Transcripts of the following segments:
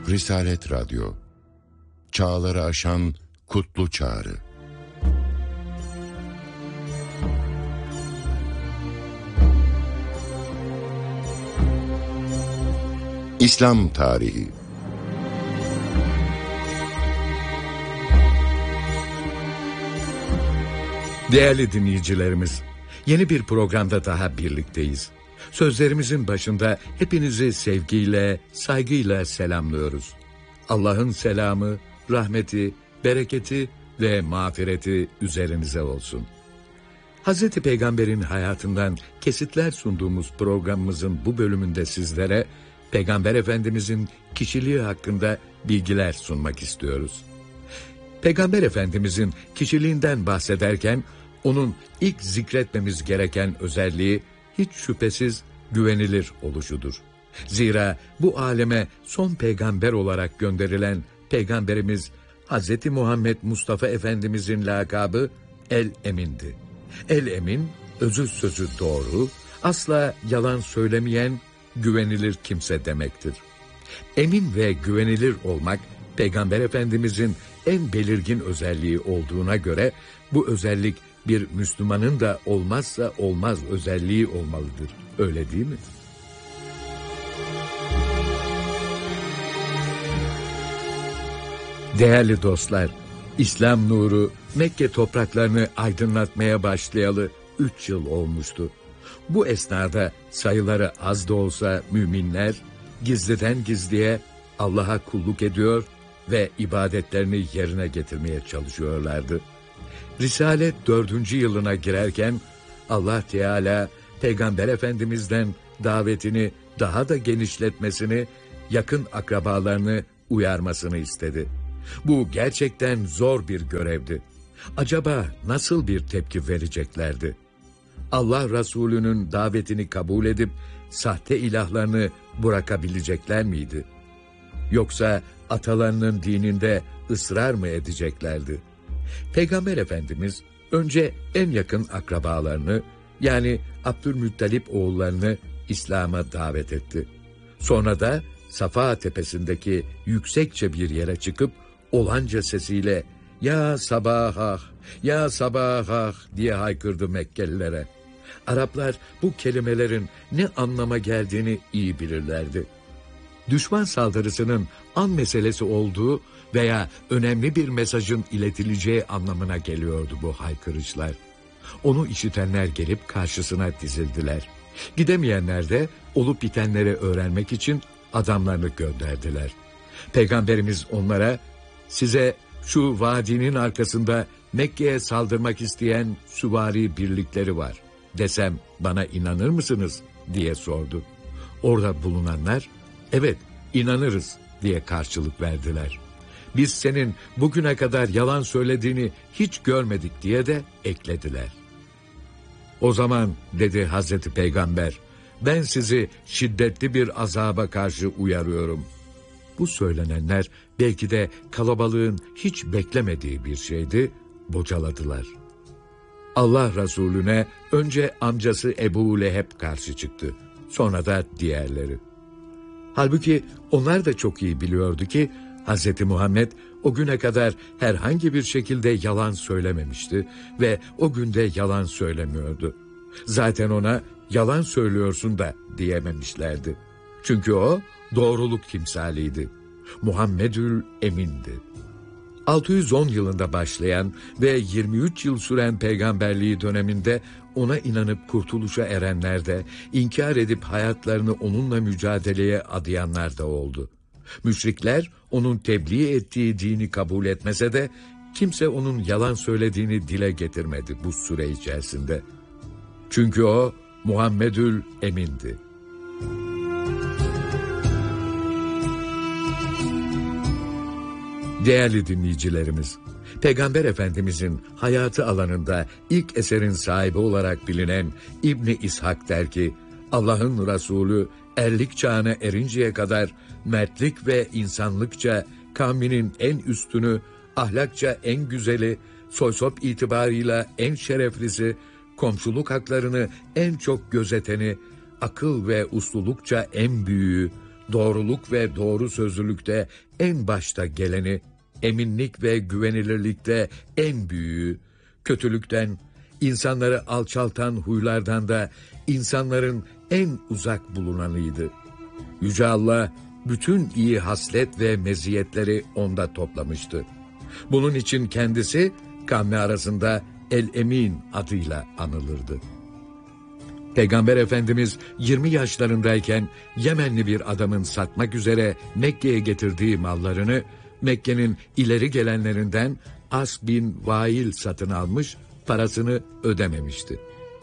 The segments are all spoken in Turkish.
Risalet Radyo, çağları aşan kutlu çağrı. İslam tarihi. Değerli dinleyicilerimiz, yeni bir programda daha birlikteyiz. Sözlerimizin başında hepinizi sevgiyle, saygıyla selamlıyoruz. Allah'ın selamı, rahmeti, bereketi ve mağfireti üzerinize olsun. Hazreti Peygamber'in hayatından kesitler sunduğumuz programımızın bu bölümünde sizlere Peygamber Efendimizin kişiliği hakkında bilgiler sunmak istiyoruz. Peygamber Efendimizin kişiliğinden bahsederken onun ilk zikretmemiz gereken özelliği hiç şüphesiz güvenilir oluşudur. Zira bu aleme son peygamber olarak gönderilen Peygamberimiz Hz. Muhammed Mustafa Efendimizin lakabı El-Emin'di. El-Emin, özü sözü doğru, asla yalan söylemeyen, güvenilir kimse demektir. Emin ve güvenilir olmak, Peygamber Efendimizin en belirgin özelliği olduğuna göre, bu özellik bir Müslümanın da olmazsa olmaz özelliği olmalıdır. Öyle değil mi? Değerli dostlar, İslam nuru Mekke topraklarını aydınlatmaya başlayalı 3 yıl olmuştu. Bu esnada sayıları az da olsa müminler gizliden gizliye Allah'a kulluk ediyor ve ibadetlerini yerine getirmeye çalışıyorlardı. Risalet 4. yılına girerken Allah Teala Peygamber Efendimiz'den davetini daha da genişletmesini, yakın akrabalarını uyarmasını istedi. Bu gerçekten zor bir görevdi. Acaba nasıl bir tepki vereceklerdi? Allah Resulü'nün davetini kabul edip sahte ilahlarını bırakabilecekler miydi? Yoksa atalarının dininde ısrar mı edeceklerdi? Peygamber Efendimiz önce en yakın akrabalarını, yani Abdülmuttalip oğullarını İslam'a davet etti. Sonra da Safa tepesindeki yüksekçe bir yere çıkıp olanca sesiyle "Ya sabahah, ya sabahah" diye haykırdı Mekkelilere. Araplar bu kelimelerin ne anlama geldiğini iyi bilirlerdi. Düşman saldırısının an meselesi olduğu veya önemli bir mesajın iletileceği anlamına geliyordu bu haykırışlar. Onu işitenler gelip karşısına dizildiler. Gidemeyenler de olup bitenleri öğrenmek için adamlarını gönderdiler. Peygamberimiz onlara, "Size şu vadinin arkasında Mekke'ye saldırmak isteyen süvari birlikleri var desem bana inanır mısınız?" diye sordu. Orada bulunanlar, "Evet, inanırız" diye karşılık verdiler. "Biz senin bugüne kadar yalan söylediğini hiç görmedik" diye de eklediler. "O zaman," dedi Hazreti Peygamber, "ben sizi şiddetli bir azaba karşı uyarıyorum." Bu söylenenler belki de kalabalığın hiç beklemediği bir şeydi, bocaladılar. Allah Resulüne önce amcası Ebu Leheb karşı çıktı, sonra da diğerleri. Halbuki onlar da çok iyi biliyordu ki Hz. Muhammed o güne kadar herhangi bir şekilde yalan söylememişti ve o günde yalan söylemiyordu. Zaten ona "yalan söylüyorsun" da diyememişlerdi. Çünkü o doğruluk timsaliydi. Muhammedül Emin'di. 610 yılında başlayan ve 23 yıl süren peygamberliği döneminde ona inanıp kurtuluşa erenler de, inkar edip hayatlarını onunla mücadeleye adayanlar da oldu. Müşrikler onun tebliğ ettiği dini kabul etmese de kimse onun yalan söylediğini dile getirmedi bu süre içerisinde. Çünkü o Muhammedül Emin'di. Değerli dinleyicilerimiz, Peygamber Efendimizin hayatı alanında ilk eserin sahibi olarak bilinen İbni İshak der ki, Allah'ın Resulü erlik çağına erinceye kadar mertlik ve insanlıkça kavminin en üstünü, ahlakça en güzeli, soysop itibarıyla en şereflisi, komşuluk haklarını en çok gözeteni, akıl ve uslulukça en büyüğü, doğruluk ve doğru sözlülükte en başta geleni, eminlik ve güvenilirlikte en büyüğü, kötülükten, insanları alçaltan huylardan da insanların en uzak bulunanıydı. Yüce Allah bütün iyi haslet ve meziyetleri onda toplamıştı. Bunun için kendisi kavmi arasında El-Emin adıyla anılırdı. Peygamber Efendimiz 20 yaşlarındayken Yemenli bir adamın satmak üzere Mekke'ye getirdiği mallarını Mekke'nin ileri gelenlerinden As bin Vail satın almış, parasını ödememişti.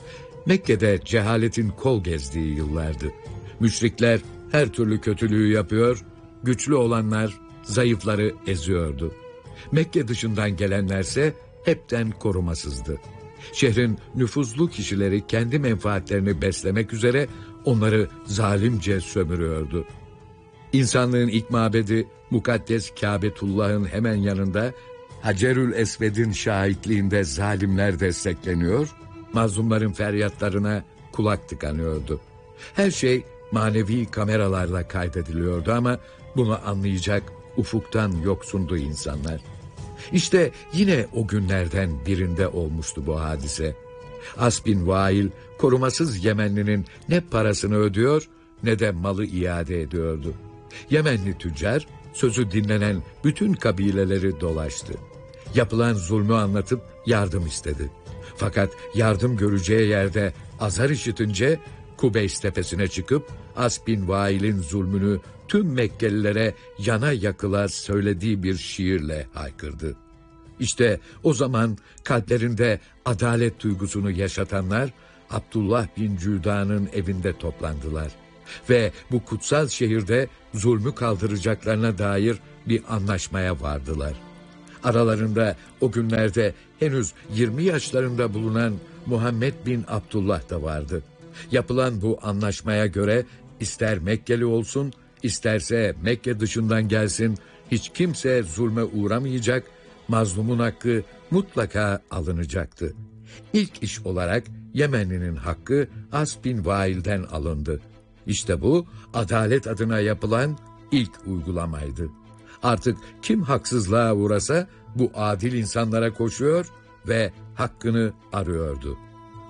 Mekke'de cehaletin kol gezdiği yıllardı. Müşrikler her türlü kötülüğü yapıyor, güçlü olanlar zayıfları eziyordu. Mekke dışından gelenlerse hepten korumasızdı. Şehrin nüfuzlu kişileri kendi menfaatlerini beslemek üzere onları zalimce sömürüyordu. İnsanlığın ilk mabedi mukaddes Kâbetullah'ın hemen yanında Hacerül Esved'in şahitliğinde zalimler destekleniyor, mazlumların feryatlarına kulak tıkanıyordu. Her şey manevi kameralarla kaydediliyordu ama bunu anlayacak ufuktan yoksundu insanlar. İşte yine o günlerden birinde olmuştu bu hadise. As bin Vail korumasız Yemenlinin ne parasını ödüyor ne de malı iade ediyordu. Yemenli tüccar sözü dinlenen bütün kabileleri dolaştı. Yapılan zulmü anlatıp yardım istedi. Fakat yardım göreceği yerde azar işitince Kubeys tepesine çıkıp As bin Vail'in zulmünü tüm Mekkelilere yana yakıla söylediği bir şiirle haykırdı. İşte o zaman kalplerinde adalet duygusunu yaşatanlar Abdullah bin Cüda'nın evinde toplandılar. Ve bu kutsal şehirde zulmü kaldıracaklarına dair bir anlaşmaya vardılar. Aralarında o günlerde henüz 20 yaşlarında bulunan Muhammed bin Abdullah da vardı. Yapılan bu anlaşmaya göre ister Mekkeli olsun, isterse Mekke dışından gelsin, hiç kimse zulme uğramayacak, mazlumun hakkı mutlaka alınacaktı. İlk iş olarak Yemenli'nin hakkı As bin Vail'den alındı. İşte bu adalet adına yapılan ilk uygulamaydı. Artık kim haksızlığa uğrasa bu adil insanlara koşuyor ve hakkını arıyordu.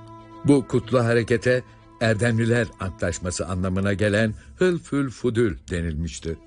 Bu kutlu harekete Erdemliler Antlaşması anlamına gelen Hılfül Fudül denilmişti.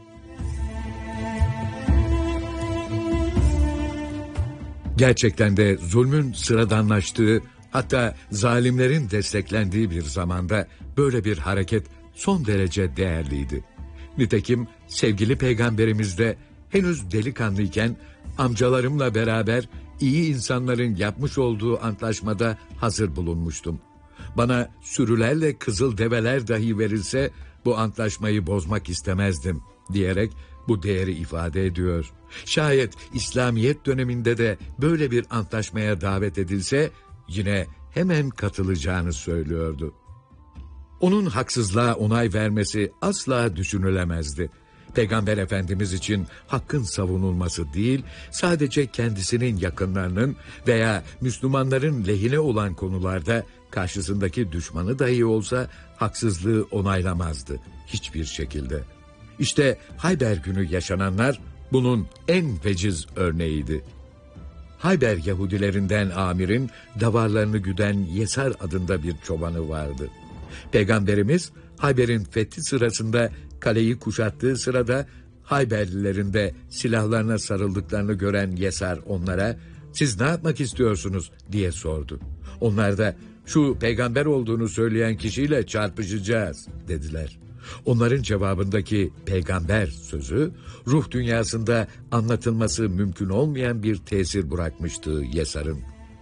Gerçekten de zulmün sıradanlaştığı, hatta zalimlerin desteklendiği bir zamanda böyle bir hareket son derece değerliydi. Nitekim sevgili Peygamberimiz de henüz delikanlıyken amcalarımla beraber iyi insanların yapmış olduğu antlaşmada hazır bulunmuştum. Bana sürülerle kızıl develer dahi verilse bu antlaşmayı bozmak istemezdim diyerek bu değeri ifade ediyor. Şayet İslamiyet döneminde de böyle bir antlaşmaya davet edilse yine hemen katılacağını söylüyordu. Onun haksızlığa onay vermesi asla düşünülemezdi. Peygamber Efendimiz için hakkın savunulması değil, sadece kendisinin yakınlarının veya Müslümanların lehine olan konularda karşısındaki düşmanı dahi olsa haksızlığı onaylamazdı hiçbir şekilde. İşte Hayber günü yaşananlar bunun en veciz örneğiydi. Hayber Yahudilerinden Amir'in davarlarını güden Yesar adında bir çobanı vardı. Peygamberimiz Hayber'in fethi sırasında kaleyi kuşattığı sırada Hayberlilerin de silahlarına sarıldıklarını gören Yesar onlara "Siz ne yapmak istiyorsunuz?" diye sordu. Onlar da "Şu peygamber olduğunu söyleyen kişiyle çarpışacağız" dediler. Onların cevabındaki peygamber sözü ruh dünyasında anlatılması mümkün olmayan bir tesir bırakmıştı Yesar'ın.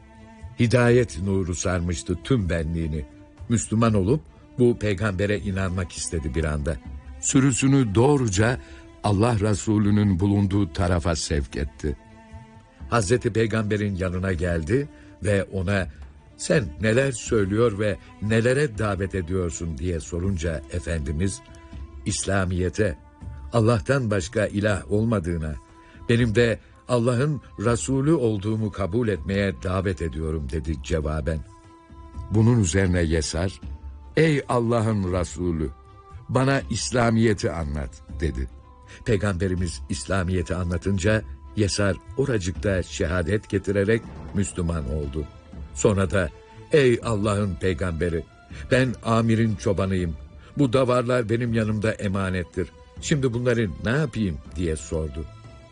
Hidayet nuru sarmıştı tüm benliğini. Müslüman olup bu peygambere inanmak istedi bir anda. Sürüsünü doğruca Allah Resulü'nün bulunduğu tarafa sevk etti. Hazreti Peygamber'in yanına geldi ve ona "Sen neler söylüyor ve nelere davet ediyorsun?" diye sorunca Efendimiz, İslamiyet'e, Allah'tan başka ilah olmadığına, benim de Allah'ın Resulü olduğumu kabul etmeye davet ediyorum dedi cevaben. Bunun üzerine Yesar, "Ey Allah'ın Resulü, bana İslamiyet'i anlat dedi. Peygamberimiz İslamiyet'i anlatınca Yesar oracıkta şehadet getirerek Müslüman oldu. Sonra da ey Allah'ın peygamberi, ben Amir'in çobanıyım. Bu davarlar benim yanımda emanettir. Şimdi bunları ne yapayım diye sordu.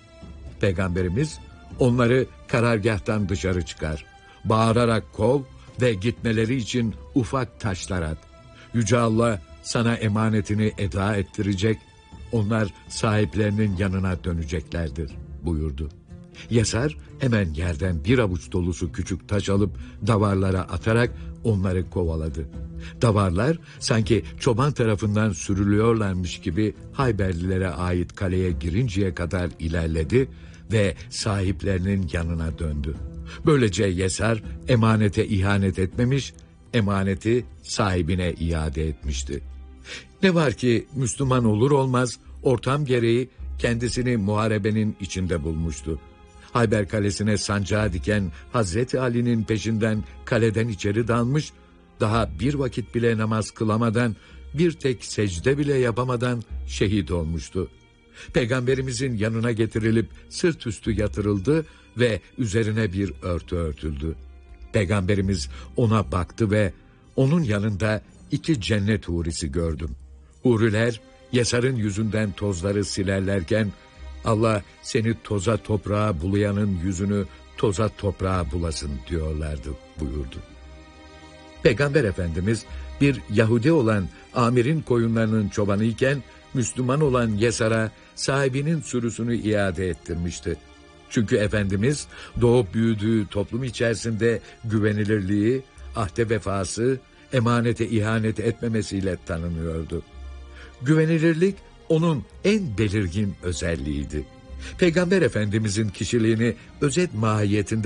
Peygamberimiz onları karargâhtan dışarı çıkar. Bağırarak kov ve gitmeleri için ufak taşlar at. Yüce Allah sana emanetini eda ettirecek, onlar sahiplerinin yanına döneceklerdir buyurdu. Yesar hemen yerden bir avuç dolusu küçük taş alıp davarlara atarak onları kovaladı. Davarlar sanki çoban tarafından sürülüyorlarmış gibi Hayberlilere ait kaleye girinceye kadar ilerledi ve sahiplerinin yanına döndü. Böylece Yesar emanete ihanet etmemiş, emaneti sahibine iade etmişti. Ne var ki Müslüman olur olmaz ortam gereği kendisini muharebenin içinde bulmuştu. Hayber Kalesi'ne sancağı diken Hazreti Ali'nin peşinden kaleden içeri dalmış, daha bir vakit bile namaz kılamadan, bir tek secde bile yapamadan şehit olmuştu. Peygamberimizin yanına getirilip sırt üstü yatırıldı ve üzerine bir örtü örtüldü. Peygamberimiz ona baktı ve onun yanında 2 cennet hurisi gördüm. Huriler Yesar'ın yüzünden tozları silerlerken Allah seni toza toprağa bulayanın yüzünü toza toprağa bulasın diyorlardı buyurdu. Peygamber Efendimiz bir Yahudi olan Amir'in koyunlarının çobanıyken Müslüman olan Yesar'a sahibinin sürüsünü iade ettirmişti. Çünkü Efendimiz doğup büyüdüğü toplum içerisinde güvenilirliği, ahde vefası, emanete ihanet etmemesiyle tanınıyordu. Güvenilirlik onun en belirgin özelliğiydi. Peygamber Efendimizin kişiliğini özet mahiyetinde